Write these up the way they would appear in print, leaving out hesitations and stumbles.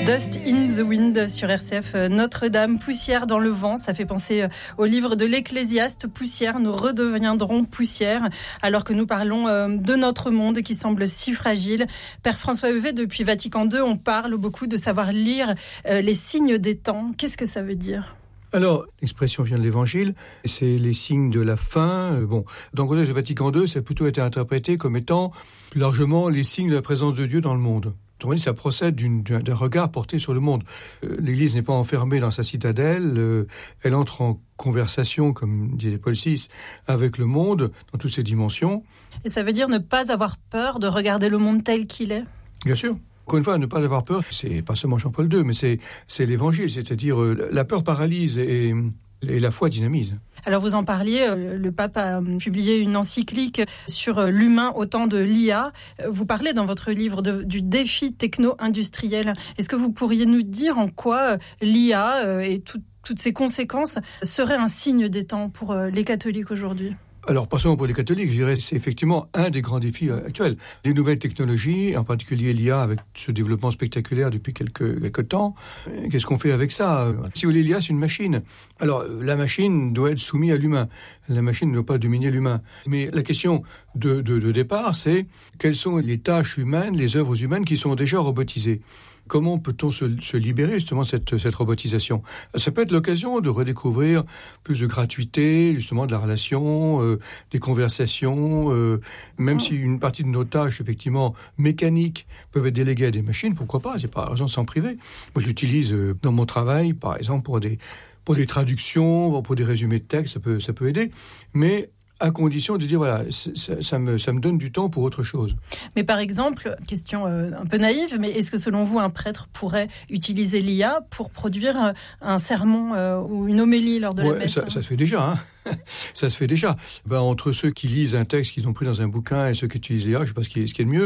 Dust in the Wind sur RCF. Notre-Dame, poussière dans le vent, ça fait penser au livre de l'Ecclésiaste. Poussière, nous redeviendrons poussière, alors que nous parlons de notre monde qui semble si fragile. Père François Heuvet, depuis Vatican II, on parle beaucoup de savoir lire les signes des temps. Qu'est-ce que ça veut dire ? Alors, l'expression vient de l'Évangile, c'est les signes de la fin. Dans le contexte de Vatican II, ça a plutôt été interprété comme étant largement les signes de la présence de Dieu dans le monde. Ça procède d'un regard porté sur le monde. L'Église n'est pas enfermée dans sa citadelle, elle entre en conversation, comme disait Paul VI, avec le monde dans toutes ses dimensions. Et ça veut dire ne pas avoir peur de regarder le monde tel qu'il est ? Bien sûr. Encore une fois, ne pas avoir peur, c'est pas seulement Jean-Paul II, mais c'est l'Évangile, c'est-à-dire la peur paralyse et la foi dynamise. Alors vous en parliez, le pape a publié une encyclique sur l'humain au temps de l'IA. Vous parlez dans votre livre du défi techno-industriel. Est-ce que vous pourriez nous dire en quoi l'IA et toutes ses conséquences seraient un signe des temps pour les catholiques aujourd'hui ? Alors, pas seulement pour les catholiques, je dirais, c'est effectivement un des grands défis actuels. Les nouvelles technologies, en particulier l'IA, avec ce développement spectaculaire depuis quelques temps, qu'est-ce qu'on fait avec ça ? Si vous voulez, l'IA, c'est une machine. Alors, la machine doit être soumise à l'humain. La machine ne doit pas dominer l'humain. Mais la question de départ, c'est quelles sont les tâches humaines, les œuvres humaines qui sont déjà robotisées ? Comment peut-on se libérer justement de cette robotisation ? Ça peut être l'occasion de redécouvrir plus de gratuité, justement de la relation, des conversations, même si une partie de nos tâches, effectivement, mécaniques, peuvent être déléguées à des machines, pourquoi pas ? C'est pas raison de s'en priver. Moi, j'utilise dans mon travail, par exemple, pour des traductions, pour des résumés de texte, ça peut aider, mais à condition de dire, voilà, ça me donne du temps pour autre chose. Mais par exemple, question un peu naïve, mais est-ce que selon vous, un prêtre pourrait utiliser l'IA pour produire un sermon ou une homélie lors de la messe ? Ça se fait déjà, ça se fait déjà. Entre ceux qui lisent un texte qu'ils ont pris dans un bouquin et ceux qui utilisent l'IA, je ne sais pas ce qui est le mieux,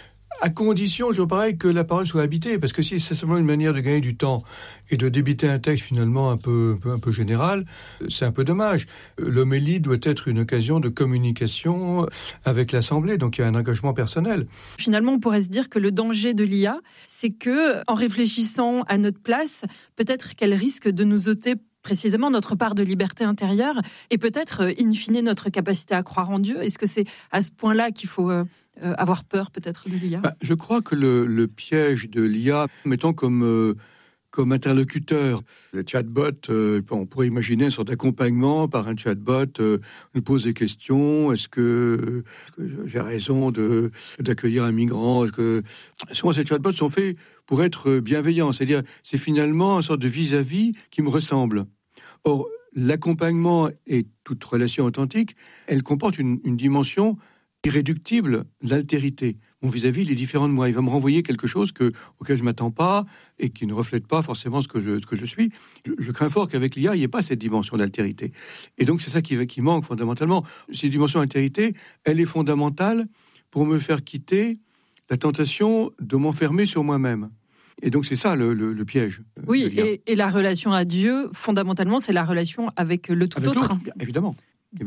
à condition, je pareil, que la parole soit habitée, parce que si c'est seulement une manière de gagner du temps et de débiter un texte finalement un peu général, c'est un peu dommage. L'homélie doit être une occasion de communication avec l'Assemblée, donc il y a un engagement personnel. Finalement, on pourrait se dire que le danger de l'IA, c'est que, en réfléchissant à notre place, peut-être qu'elle risque de nous ôter précisément notre part de liberté intérieure et peut-être, in fine, notre capacité à croire en Dieu. Est-ce que c'est à ce point-là qu'il faut avoir peur peut-être de l'IA ? Je crois que le piège de l'IA, mettons comme interlocuteur, le chatbot, on pourrait imaginer une sorte d'accompagnement par un chatbot, nous pose des questions, est-ce que j'ai raison d'accueillir un migrant ? Souvent ces chatbots sont faits pour être bienveillants, c'est-à-dire c'est finalement une sorte de vis-à-vis qui me ressemble. Or, l'accompagnement et toute relation authentique, elle comporte une dimension irréductible de l'altérité. Mon vis-à-vis, il est différent de moi. Il va me renvoyer quelque chose auquel je ne m'attends pas et qui ne reflète pas forcément ce que je suis. Je crains fort qu'avec l'IA, il n'y ait pas cette dimension d'altérité. Et donc, c'est ça qui manque fondamentalement. Cette dimension d'altérité, elle est fondamentale pour me faire quitter la tentation de m'enfermer sur moi-même. Et donc, c'est ça le piège. Oui, et la relation à Dieu, fondamentalement, c'est la relation avec le tout autre. Évidemment.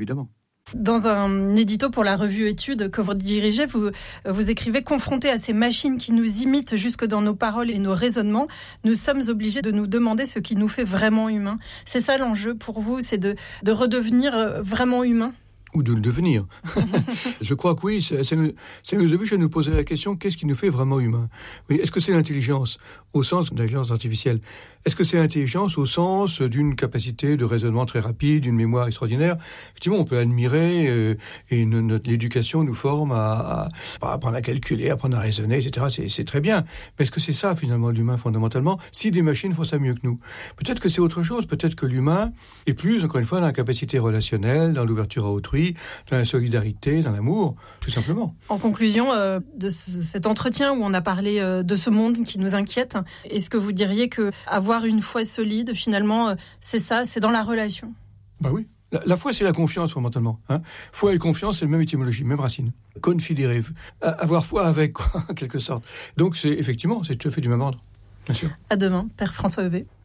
Dans un édito pour la revue Études que vous dirigez, vous écrivez « Confrontés à ces machines qui nous imitent jusque dans nos paroles et nos raisonnements, nous sommes obligés de nous demander ce qui nous fait vraiment humains. » C'est ça l'enjeu pour vous, c'est de redevenir vraiment humain ? Ou de le devenir. Je crois que oui, ça nous oblige à nous poser la question, qu'est-ce qui nous fait vraiment humain ? Oui, est-ce que c'est l'intelligence au sens de l'intelligence artificielle ? Est-ce que c'est l'intelligence au sens d'une capacité de raisonnement très rapide, d'une mémoire extraordinaire ? Effectivement, on peut admirer et l'éducation nous forme à apprendre à calculer, à apprendre à raisonner, etc. C'est très bien. Mais est-ce que c'est ça finalement l'humain fondamentalement ? Si des machines font ça mieux que nous, peut-être que c'est autre chose. Peut-être que l'humain est plus, encore une fois, dans la capacité relationnelle, dans l'ouverture à autrui, dans la solidarité, dans l'amour, tout simplement. En conclusion de cet entretien où on a parlé de ce monde qui nous inquiète, est-ce que vous diriez que avoir une foi solide, finalement, c'est ça, c'est dans la relation ? Oui. La foi, c'est la confiance, fondamentalement. Foi et confiance, c'est la même étymologie, même racine. Confidere. Avoir foi avec, quoi, en quelque sorte. Donc, c'est tout à fait du même ordre, bien sûr. À demain, Père François Heuvet.